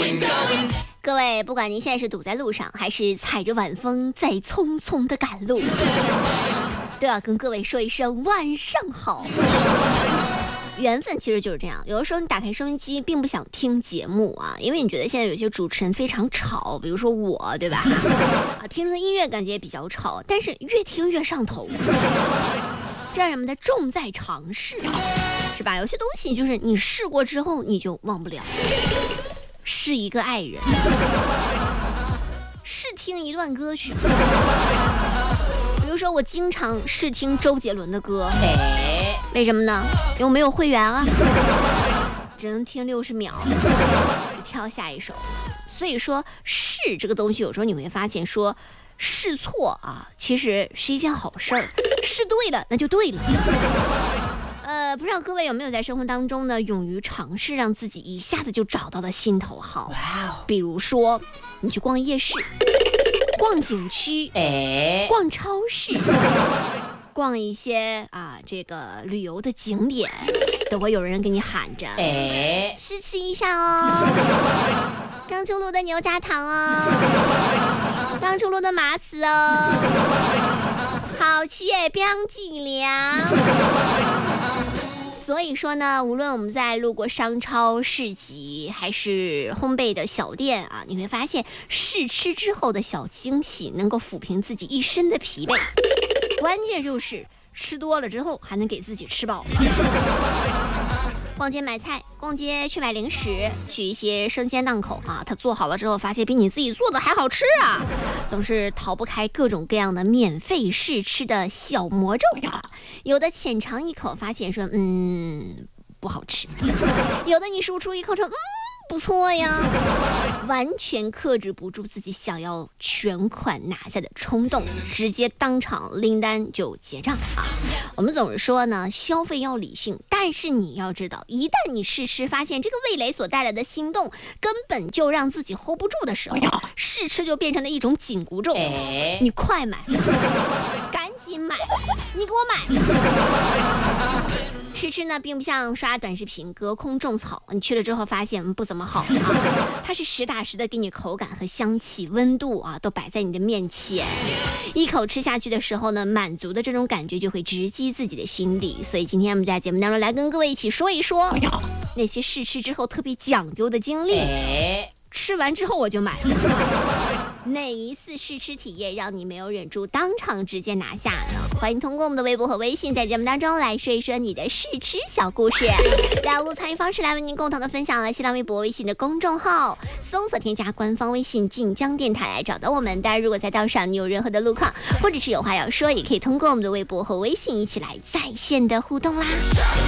各位，不管您现在是堵在路上，还是踩着晚风在匆匆的赶路，都要跟各位说一声晚上好。缘分其实就是这样，有的时候你打开收音机并不想听节目啊，因为你觉得现在有些主持人非常吵，比如说我，对吧？啊，听着音乐感觉也比较吵，但是越听越上头。这样什么的，重在尝试啊，是吧？有些东西就是你试过之后你就忘不了。是一个爱人，试听一段歌曲，比如说我经常试听周杰伦的歌，为什么呢？因为我没有会员啊，只能听60秒，就跳下一首。所以说试这个东西，有时候你会发现说试错啊，其实是一件好事儿，试对了那就对了。不知道各位有没有在生活当中呢，勇于尝试让自己一下子就找到了心头好。比如说你去逛夜市，逛景区，逛超市，逛一些这个旅游的景点，都会有人给你喊着试吃一下哦，刚出炉的牛轧糖哦，刚出炉的麻糍哦，好吃耶，冰激凌。所以说呢，无论我们在路过商超、市集，还是烘焙的小店啊，你会发现试吃之后的小惊喜能够抚平自己一身的疲惫。关键就是吃多了之后还能给自己吃饱。逛街买菜，逛街去买零食，去一些生鲜档口啊，他做好了之后发现比你自己做的还好吃啊，总是逃不开各种各样的免费试吃的小魔咒啊。有的浅尝一口发现说不好吃，有的你输出一口说不错呀，完全克制不住自己想要全款拿下的冲动，直接当场拎单就结账啊！我们总是说呢，消费要理性，但是你要知道，一旦你试吃发现这个味蕾所带来的心动根本就让自己 hold 不住的时候，试吃就变成了一种紧箍咒。你快买，赶紧买，你给我买！试吃呢，并不像刷短视频隔空种草，你去了之后发现不怎么好啊，它是实打实的给你口感和香气、温度啊，都摆在你的面前，一口吃下去的时候呢，满足的这种感觉就会直击自己的心底。所以今天我们在节目当中来跟各位一起说一说那些试吃之后特别讲究的经历，吃完之后我就买哪一次试吃体验让你没有忍住当场直接拿下呢？欢迎通过我们的微博和微信在节目当中来说一说你的试吃小故事，两路参与方式来为您共同的分享了新浪微博、微信的公众号，搜索添加官方微信晋江电台来找到我们。当然如果在道上你有任何的路况或者是有话要说，也可以通过我们的微博和微信一起来在线的互动啦。